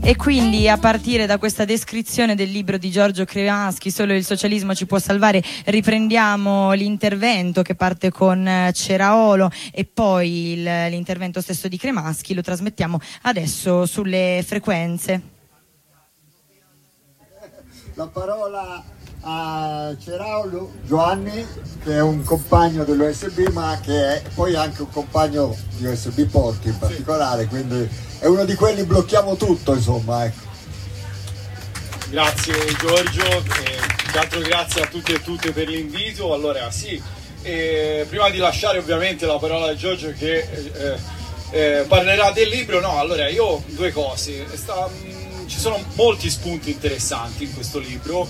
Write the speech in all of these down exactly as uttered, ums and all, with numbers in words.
E quindi a partire da questa descrizione del libro di Giorgio Cremaschi, Solo il socialismo ci può salvare, riprendiamo l'intervento che parte con Ceraolo e poi il, l'intervento stesso di Cremaschi, lo trasmettiamo adesso sulle frequenze. La parola a Ceraolo Giovanni, che è un compagno dell'U S B, ma che è poi anche un compagno di U S B Porti in particolare, quindi è uno di quelli blocchiamo tutto, insomma, ecco. Grazie Giorgio, eh, tanto grazie a tutti e tutte per l'invito. Allora sì, eh, prima di lasciare ovviamente la parola a Giorgio che eh, eh, parlerà del libro, no, allora io due cose, Sta, mh, ci sono molti spunti interessanti in questo libro.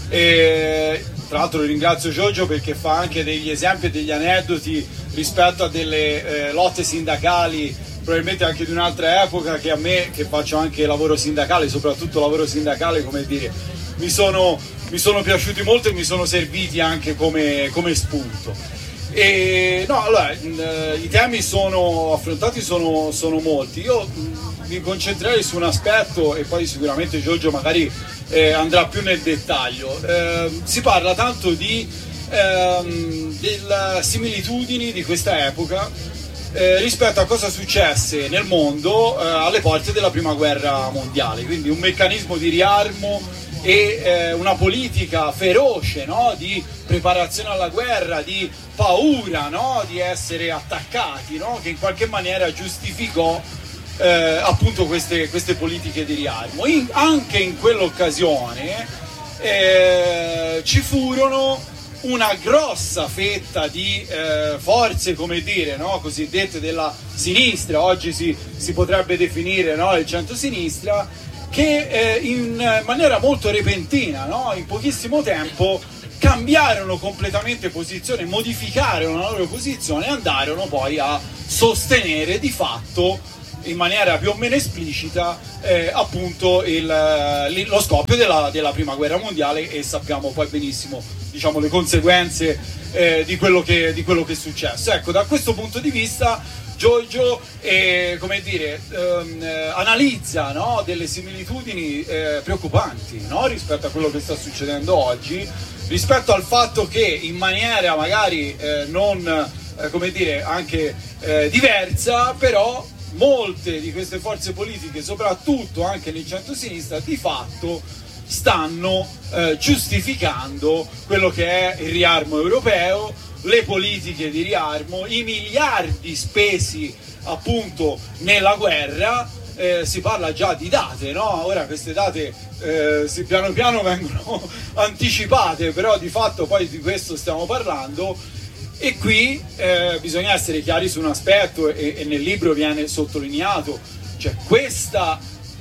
E, tra l'altro ringrazio Giorgio perché fa anche degli esempi e degli aneddoti rispetto a delle eh, lotte sindacali, probabilmente anche di un'altra epoca, che a me, che faccio anche lavoro sindacale, soprattutto lavoro sindacale, come dire, mi sono, mi sono piaciuti molto e mi sono serviti anche come, come spunto. E no, allora, i temi sono affrontati sono, sono molti. Io mi concentrerei su un aspetto e poi sicuramente Giorgio magari eh, andrà più nel dettaglio. Eh, si parla tanto di ehm, delle similitudini di questa epoca eh, rispetto a cosa successe nel mondo eh, alle porte della prima guerra mondiale, quindi un meccanismo di riarmo e eh, una politica feroce, no? Di preparazione alla guerra, di paura, no? Di essere attaccati, no? Che in qualche maniera giustificò eh, appunto queste, queste politiche di riarmo. In, anche in quell'occasione eh, ci furono una grossa fetta di eh, forze, come dire, no? Cosiddette della sinistra, oggi si, si potrebbe definire, no? Il centro-sinistra, che eh, in maniera molto repentina, no? In pochissimo tempo cambiarono completamente posizione, modificarono la loro posizione e andarono poi a sostenere di fatto, in maniera più o meno esplicita, eh, appunto il, lo scoppio della, della prima guerra mondiale, e sappiamo poi benissimo, diciamo, le conseguenze eh, di, quello che, di quello che è successo. Ecco, da questo punto di vista Giorgio eh, come dire, ehm, eh, analizza, no? Delle similitudini eh, preoccupanti, no? Rispetto a quello che sta succedendo oggi, rispetto al fatto che in maniera magari eh, non, eh, come dire, anche eh, diversa, però molte di queste forze politiche, soprattutto anche nel centro-sinistra, di fatto stanno eh, giustificando quello che è il riarmo europeo, le politiche di riarmo, i miliardi spesi appunto nella guerra. Eh, si parla già di date, no? Ora queste date eh, si, piano piano vengono anticipate, però di fatto poi di questo stiamo parlando. E qui eh, bisogna essere chiari su un aspetto, e, e nel libro viene sottolineato, cioè questa,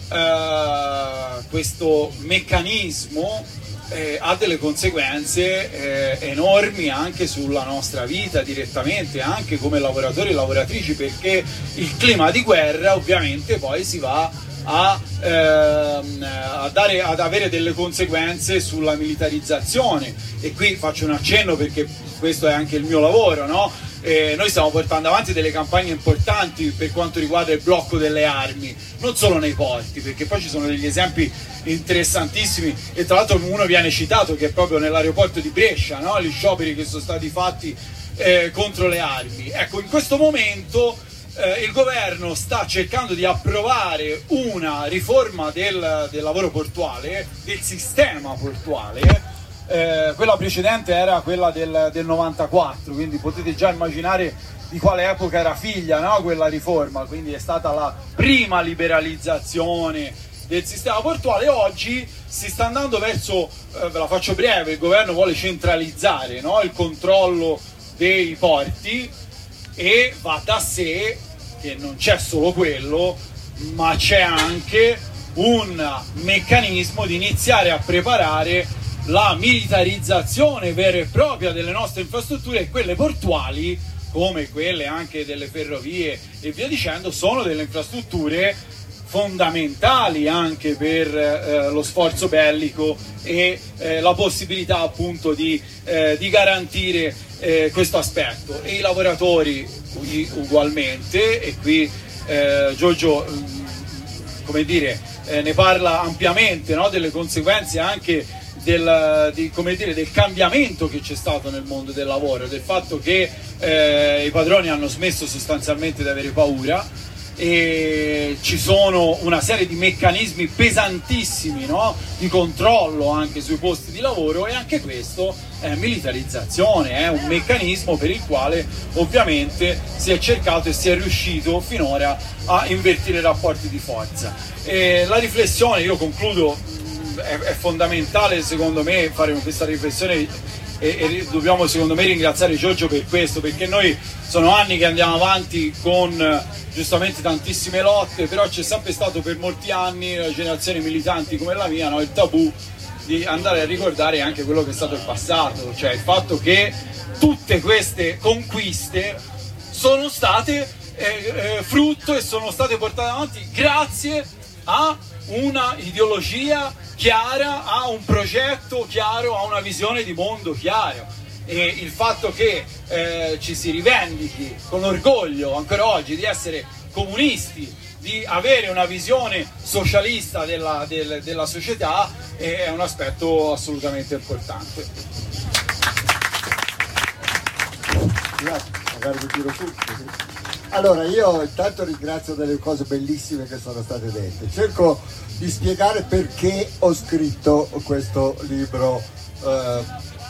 eh, questo meccanismo eh, ha delle conseguenze eh, enormi anche sulla nostra vita direttamente, anche come lavoratori e lavoratrici, perché il clima di guerra ovviamente poi si va a, ehm, a dare, ad avere delle conseguenze sulla militarizzazione. E qui faccio un accenno perché questo è anche il mio lavoro, no? Eh, noi stiamo portando avanti delle campagne importanti per quanto riguarda il blocco delle armi, non solo nei porti, perché poi ci sono degli esempi interessantissimi, e tra l'altro uno viene citato che è proprio nell'aeroporto di Brescia, no? Gli scioperi che sono stati fatti eh, contro le armi. Ecco, in questo momento eh, il governo sta cercando di approvare una riforma del, del lavoro portuale, del sistema portuale. Eh, quella precedente era quella del, del novantaquattro, quindi potete già immaginare di quale epoca era figlia, no? Quella riforma, quindi è stata la prima liberalizzazione del sistema portuale. Oggi si sta andando verso, eh, ve la faccio breve, il governo vuole centralizzare, no? Il controllo dei porti, e va da sé che non c'è solo quello, ma c'è anche un meccanismo di iniziare a preparare la militarizzazione vera e propria delle nostre infrastrutture, e quelle portuali, come quelle anche delle ferrovie e via dicendo, sono delle infrastrutture fondamentali anche per eh, lo sforzo bellico e eh, la possibilità appunto di, eh, di garantire eh, questo aspetto. E i lavoratori ugualmente, e qui eh, Giorgio, come dire, eh, ne parla ampiamente, no? Delle conseguenze anche del, di, come dire, del cambiamento che c'è stato nel mondo del lavoro, del fatto che eh, i padroni hanno smesso sostanzialmente di avere paura, e ci sono una serie di meccanismi pesantissimi, no? Di controllo anche sui posti di lavoro, e anche questo è militarizzazione, è un meccanismo per il quale ovviamente si è cercato e si è riuscito finora a invertire i rapporti di forza. E la riflessione, io concludo, è, è fondamentale secondo me fare questa riflessione, e, e dobbiamo secondo me ringraziare Giorgio per questo, perché noi sono anni che andiamo avanti con giustamente tantissime lotte, però c'è sempre stato per molti anni, generazioni militanti come la mia, no, il tabù di andare a ricordare anche quello che è stato il passato, cioè il fatto che tutte queste conquiste sono state eh, eh, frutto e sono state portate avanti grazie a una ideologia chiara, a un progetto chiaro, a una visione di mondo chiaro. E il fatto che eh, ci si rivendichi con orgoglio ancora oggi di essere comunisti, di avere una visione socialista della, del, della società, è un aspetto assolutamente importante. Grazie, magari vi tiro su. Allora, io intanto ringrazio delle cose bellissime che sono state dette. Cerco di spiegare perché ho scritto questo libro. Eh,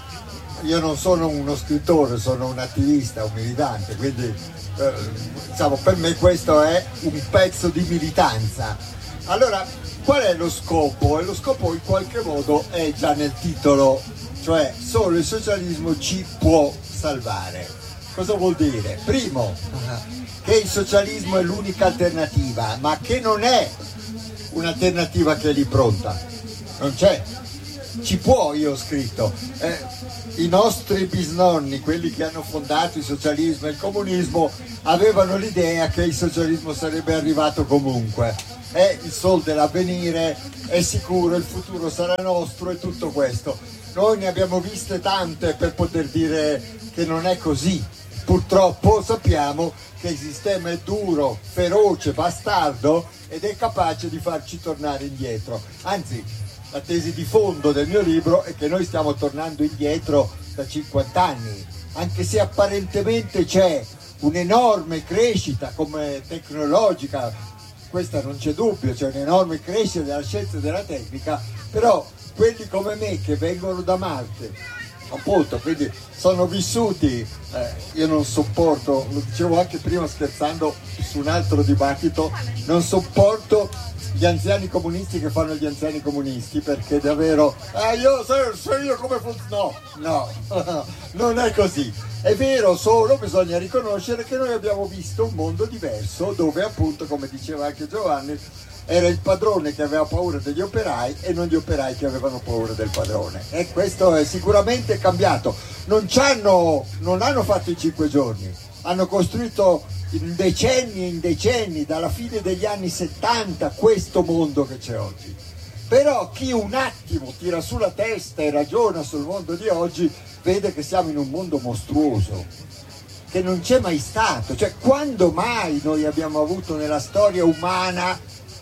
io non sono uno scrittore, sono un attivista, un militante, quindi eh, diciamo, per me questo è un pezzo di militanza. Allora, qual è lo scopo? E lo scopo in qualche modo è già nel titolo, cioè solo il socialismo ci può salvare. Cosa vuol dire? Primo, che il socialismo è l'unica alternativa, ma che non è un'alternativa che è lì pronta, non c'è, ci può, io ho scritto, eh, i nostri bisnonni, quelli che hanno fondato il socialismo e il comunismo, avevano l'idea che il socialismo sarebbe arrivato comunque, è il sol dell'avvenire, è sicuro, il futuro sarà nostro e tutto questo. Noi ne abbiamo viste tante per poter dire che non è così. Purtroppo sappiamo che il sistema è duro, feroce, bastardo ed è capace di farci tornare indietro. Anzi, la tesi di fondo del mio libro è che noi stiamo tornando indietro da cinquanta anni, anche se apparentemente c'è un'enorme crescita come tecnologica, questa non c'è dubbio, c'è un'enorme crescita della scienza e della tecnica, però quelli come me che vengono da Marte, appunto, quindi sono vissuti, eh, io non sopporto, lo dicevo anche prima scherzando su un altro dibattito, non sopporto gli anziani comunisti che fanno gli anziani comunisti, perché davvero, ah io so, so io come funziona, no, no, non è così. È vero, solo bisogna riconoscere che noi abbiamo visto un mondo diverso, dove appunto, come diceva anche Giovanni, era il padrone che aveva paura degli operai e non gli operai che avevano paura del padrone, e questo è sicuramente cambiato. Non c'hanno, non hanno fatto i cinque giorni, hanno costruito in decenni e in decenni, dalla fine degli anni settanta, questo mondo che c'è oggi. Però chi un attimo tira su la testa e ragiona sul mondo di oggi vede che siamo in un mondo mostruoso, che non c'è mai stato. Cioè, quando mai noi abbiamo avuto nella storia umana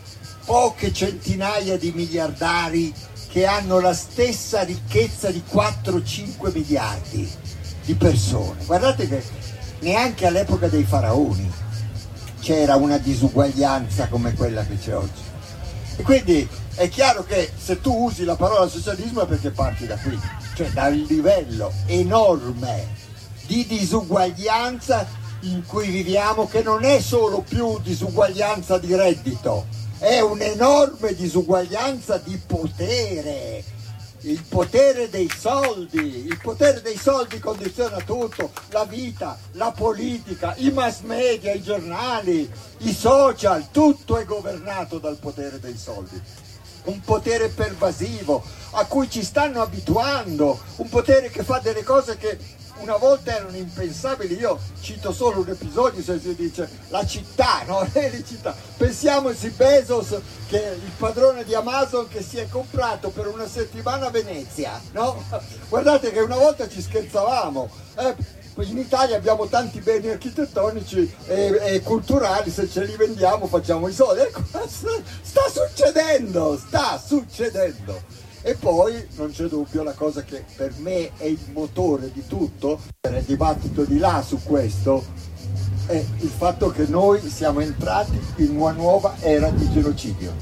poche centinaia di miliardari che hanno la stessa ricchezza di quattro cinque miliardi di persone? Guardate che neanche all'epoca dei faraoni c'era una disuguaglianza come quella che c'è oggi. E quindi è chiaro che se tu usi la parola socialismo è perché parti da qui, cioè dal livello enorme di disuguaglianza in cui viviamo, che non è solo più disuguaglianza di reddito, è un'enorme disuguaglianza di potere. Il potere dei soldi, il potere dei soldi condiziona tutto, la vita, la politica, i mass media, i giornali, i social, tutto è governato dal potere dei soldi. Un potere pervasivo a cui ci stanno abituando, un potere che fa delle cose che una volta erano impensabili. Io cito solo un episodio, se si dice la città, no? Le città. Pensiamoci Bezos, che è il padrone di Amazon, che si è comprato per una settimana Venezia, no? Guardate che una volta ci scherzavamo, eh? in Italia abbiamo tanti beni architettonici e, e culturali, se ce li vendiamo facciamo i soldi. Ecco, sta succedendo, sta succedendo. E poi non c'è dubbio, la cosa che per me è il motore di tutto, nel dibattito di là su questo, è il fatto che noi siamo entrati in una nuova era di genocidio,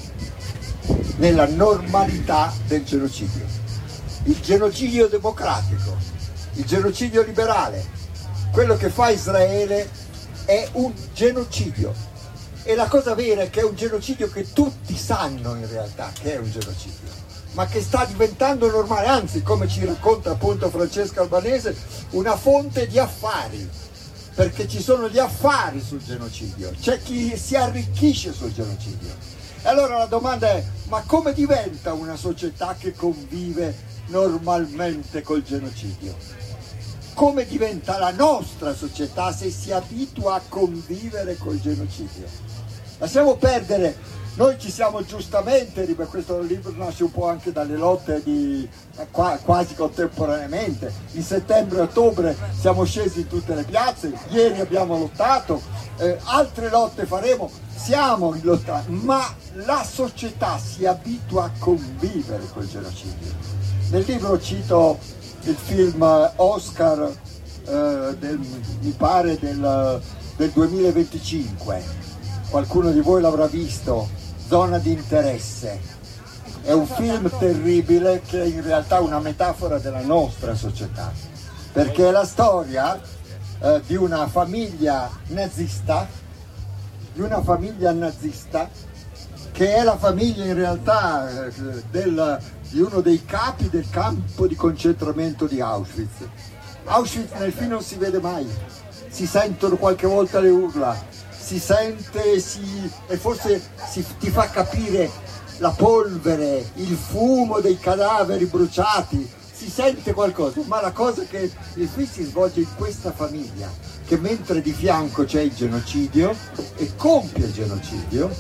nella normalità del genocidio, il genocidio democratico, il genocidio liberale. Quello che fa Israele è un genocidio, e la cosa vera è che è un genocidio che tutti sanno in realtà che è un genocidio, ma che sta diventando normale, anzi, come ci racconta appunto Francesca Albanese, una fonte di affari, perché ci sono gli affari sul genocidio, c'è chi si arricchisce sul genocidio. E allora la domanda è: ma come diventa una società che convive normalmente col genocidio? Come diventa la nostra società se si abitua a convivere col genocidio? Lasciamo perdere. Noi ci siamo giustamente, questo libro nasce un po' anche dalle lotte di, quasi contemporaneamente, in settembre e ottobre siamo scesi in tutte le piazze, ieri abbiamo lottato, eh, altre lotte faremo, siamo in lotta, ma la società si abitua a convivere col genocidio. Nel libro cito il film Oscar, eh, del, mi pare del, del duemilaventicinque, qualcuno di voi l'avrà visto, Zona di interesse. È un film terribile che è in realtà una metafora della nostra società, perché è la storia eh, di una famiglia nazista, di una famiglia nazista che è la famiglia in realtà eh, del, di uno dei capi del campo di concentramento di Auschwitz. Auschwitz nel film non si vede mai, si sentono qualche volta le urla, si sente si, e forse si, ti fa capire la polvere, il fumo dei cadaveri bruciati, si sente qualcosa, ma la cosa è che il film si svolge in questa famiglia, che mentre di fianco c'è il genocidio e compie il genocidio,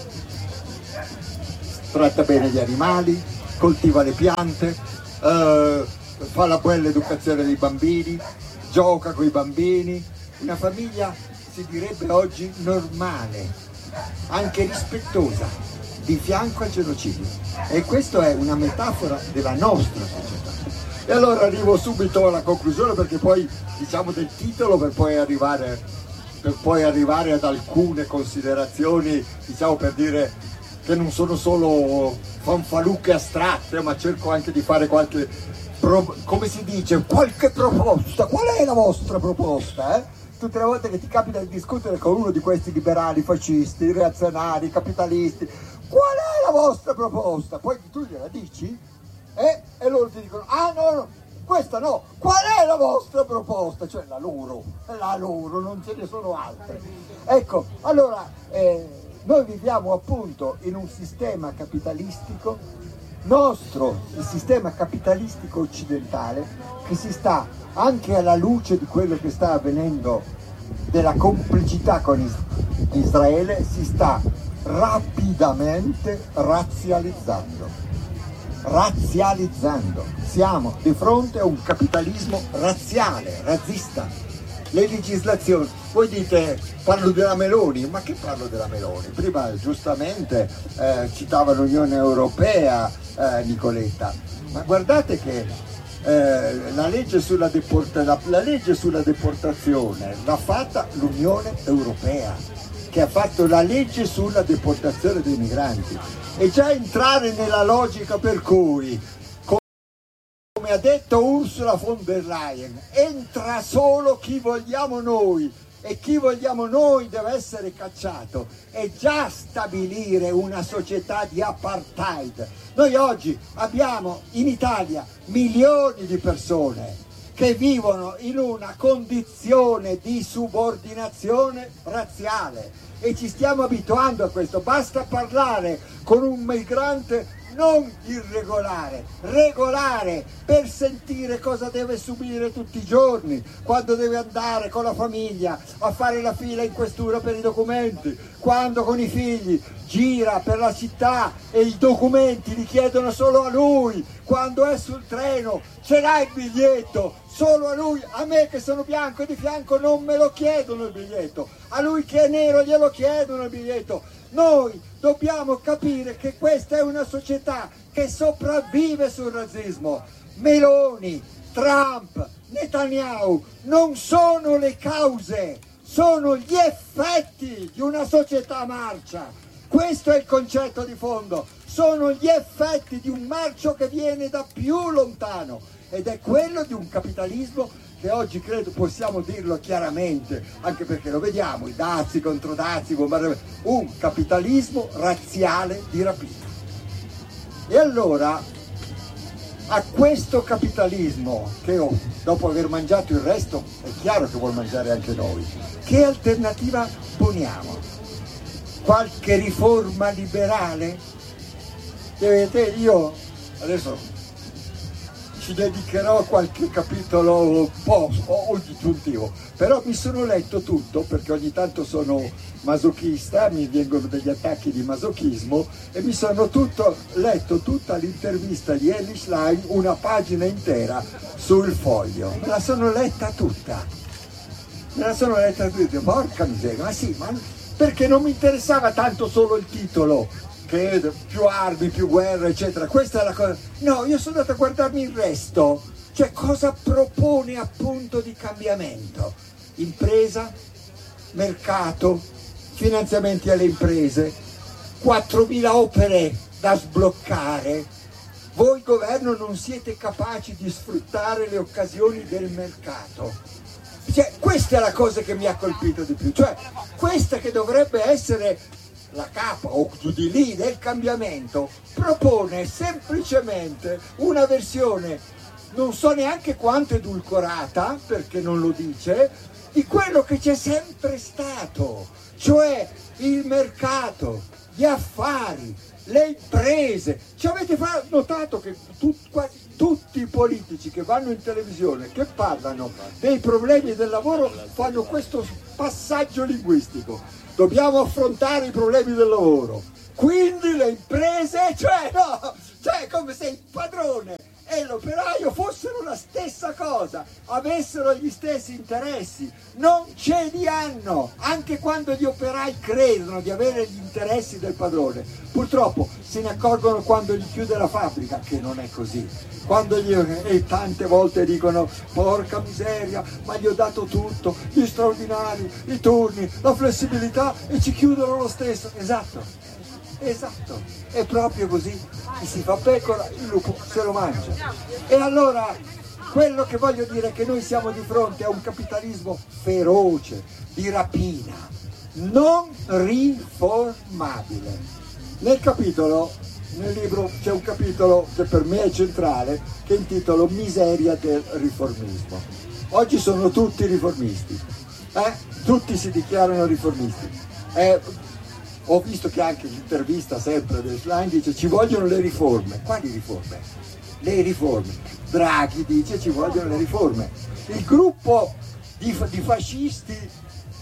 tratta bene gli animali, coltiva le piante, eh, fa la bella educazione dei bambini, gioca con i bambini, una famiglia si direbbe oggi normale, anche rispettosa, di fianco al genocidio. E questa è una metafora della nostra società. E allora arrivo subito alla conclusione, perché poi diciamo del titolo, per poi arrivare, per poi arrivare ad alcune considerazioni, diciamo, per dire che non sono solo fanfaluche astratte, ma cerco anche di fare qualche, pro, come si dice, qualche proposta. Qual è la vostra proposta? Eh? Tutte le volte che ti capita di discutere con uno di questi liberali, fascisti, reazionari, capitalisti, qual è la vostra proposta? Poi tu gliela dici eh? E loro ti dicono: ah no, no, questa no, qual è la vostra proposta? Cioè la loro, la loro, non ce ne sono altre. Ecco, allora eh, noi viviamo appunto in un sistema capitalistico nostro, il sistema capitalistico occidentale, che si sta, anche alla luce di quello che sta avvenendo, della complicità con Israele, si sta rapidamente razzializzando. Razzializzando. Siamo di fronte a un capitalismo razziale, razzista. Le legislazioni, voi dite parlo della Meloni, ma che parlo della Meloni? Prima giustamente eh, citava l'Unione Europea, eh, Nicoletta, ma guardate che eh, la, legge sulla deporta- la, la legge sulla deportazione l'ha fatta l'Unione Europea, che ha fatto la legge sulla deportazione dei migranti, e già entrare nella logica per cui, come ha detto Ursula von der Leyen, entra solo chi vogliamo noi, e chi vogliamo noi deve essere cacciato, è già stabilire una società di apartheid. Noi oggi abbiamo in Italia milioni di persone che vivono in una condizione di subordinazione razziale, e ci stiamo abituando a questo. Basta parlare con un migrante non irregolare, regolare, per sentire cosa deve subire tutti i giorni, quando deve andare con la famiglia a fare la fila in questura per i documenti, quando con i figli gira per la città e i documenti li chiedono solo a lui, quando è sul treno ce l'ha il biglietto, solo a lui, a me che sono bianco di fianco non me lo chiedono il biglietto, a lui che è nero glielo chiedono il biglietto. Noi dobbiamo capire che questa è una società che sopravvive sul razzismo. Meloni, Trump, Netanyahu non sono le cause, sono gli effetti di una società marcia. Questo è il concetto di fondo, sono gli effetti di un marcio che viene da più lontano ed è quello di un capitalismo che oggi credo possiamo dirlo chiaramente, anche perché lo vediamo, i dazi contro dazi, un capitalismo razziale di rapina. E allora a questo capitalismo, che oh, dopo aver mangiato il resto è chiaro che vuol mangiare anche noi, che alternativa poniamo? Qualche riforma liberale? Vedete, io adesso ci dedicherò qualche capitolo post o aggiuntivo, però mi sono letto tutto perché ogni tanto sono masochista, mi vengono degli attacchi di masochismo e mi sono tutto, letto tutta l'intervista di Elly Schlein, una pagina intera sul Foglio, me la sono letta tutta, me la sono letta tutta, porca miseria, ma sì, ma perché non mi interessava tanto solo il titolo, che più armi, più guerra, eccetera, questa è la cosa. No, io sono andato a guardarmi il resto, cioè cosa propone appunto di cambiamento. Impresa, mercato, finanziamenti alle imprese, quattromila opere da sbloccare. Voi governo non siete capaci di sfruttare le occasioni del mercato. Cioè, questa è la cosa che mi ha colpito di più, cioè questa che dovrebbe essere la capa o giù di lì del cambiamento, propone semplicemente una versione, non so neanche quanto edulcorata, perché non lo dice, di quello che c'è sempre stato, cioè il mercato, gli affari, le imprese. Ci avete notato che tut, quasi tutti i politici che vanno in televisione, che parlano dei problemi del lavoro, fanno questo passaggio linguistico. Dobbiamo affrontare i problemi del lavoro, quindi le imprese, cioè no, cioè come se il padrone e l'operaio fossero la stessa cosa, avessero gli stessi interessi. Non ce li hanno, anche quando gli operai credono di avere gli interessi del padrone, purtroppo se ne accorgono quando gli chiude la fabbrica, che non è così. Quando gli, e tante volte dicono porca miseria, ma gli ho dato tutto, gli straordinari, i turni, la flessibilità e ci chiudono lo stesso. Esatto, esatto, è proprio così, e si fa pecora, il lupo se lo mangia. E allora quello che voglio dire è che noi siamo di fronte a un capitalismo feroce, di rapina, non riformabile. Nel capitolo Nel libro c'è un capitolo che per me è centrale, che intitolo Miseria del riformismo. Oggi sono tutti riformisti, eh? Tutti si dichiarano riformisti. Eh, ho visto che anche l'intervista sempre del Schlein dice ci vogliono le riforme. Quali riforme? Le riforme. Draghi dice ci vogliono le riforme. Il gruppo di, di fascisti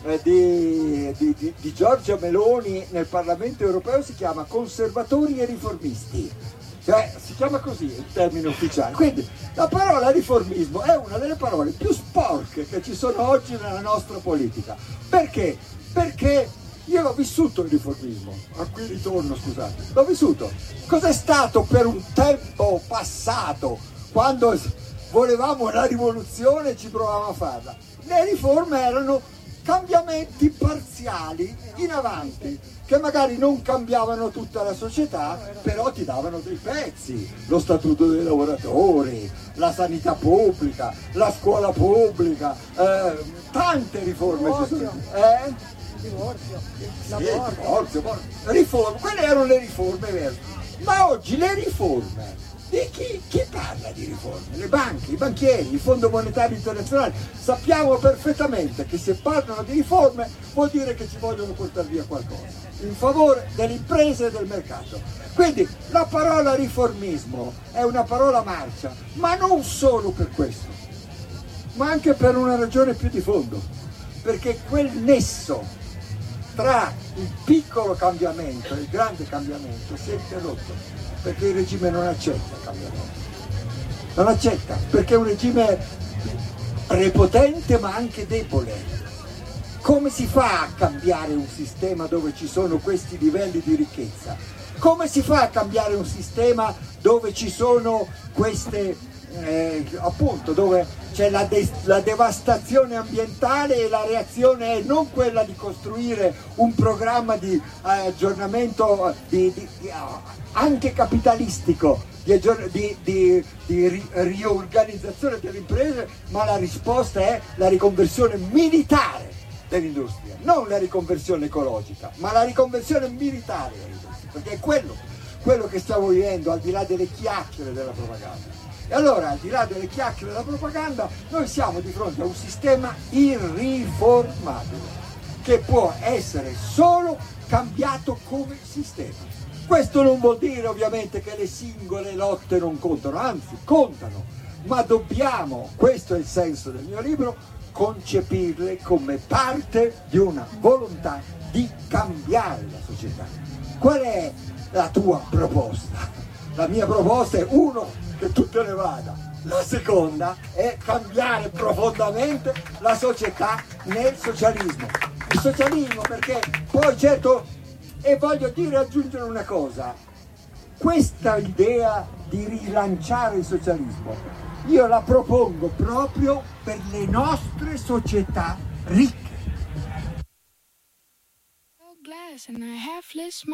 Di, di, di, di Giorgia Meloni nel Parlamento europeo si chiama conservatori e riformisti, cioè si chiama così il termine ufficiale. Quindi la parola riformismo è una delle parole più sporche che ci sono oggi nella nostra politica. Perché? Perché io l'ho vissuto il riformismo, a cui ritorno, scusate, l'ho vissuto. Cos'è stato per un tempo passato, quando volevamo la rivoluzione e ci provavamo a farla? Le riforme erano cambiamenti parziali in avanti, che magari non cambiavano tutta la società, però ti davano dei pezzi, lo statuto dei lavoratori, la sanità pubblica, la scuola pubblica, eh, tante riforme divorzio. ci sono. Eh? Divorzio, Sì, divorzio, divorzio. Riforme, quelle erano le riforme vere. Ma oggi le riforme Di chi, chi parla di riforme? Le banche, i banchieri, il Fondo Monetario Internazionale. Sappiamo perfettamente che se parlano di riforme vuol dire che ci vogliono portare via qualcosa in favore delle imprese e del mercato. Quindi la parola riformismo è una parola marcia, ma non solo per questo, ma anche per una ragione più di fondo, perché quel nesso tra il piccolo cambiamento e il grande cambiamento si è interrotto, perché il regime non accetta il cambiamento, non accetta, perché è un regime prepotente ma anche debole. Come si fa a cambiare un sistema dove ci sono questi livelli di ricchezza? Come si fa a cambiare un sistema dove ci sono queste, eh, appunto, dove c'è la, de- la devastazione ambientale e la reazione è non quella di costruire un programma di eh, aggiornamento di, di, di, anche capitalistico, di, di, di, di ri- riorganizzazione delle imprese, ma la risposta è la riconversione militare dell'industria, non la riconversione ecologica, ma la riconversione militare dell'industria, perché è quello, quello che stiamo vivendo, al di là delle chiacchiere della propaganda. E allora, al di là delle chiacchiere della propaganda, noi siamo di fronte a un sistema irriformabile, che può essere solo cambiato come sistema. Questo non vuol dire ovviamente che le singole lotte non contano, anzi contano, ma dobbiamo, questo è il senso del mio libro, concepirle come parte di una volontà di cambiare la società. Qual è la tua proposta? La mia proposta è, uno, che tu te ne vada. La seconda è cambiare profondamente la società nel socialismo. Il socialismo, perché poi certo, e voglio dire, aggiungere una cosa, questa idea di rilanciare il socialismo io la propongo proprio per le nostre società ricche.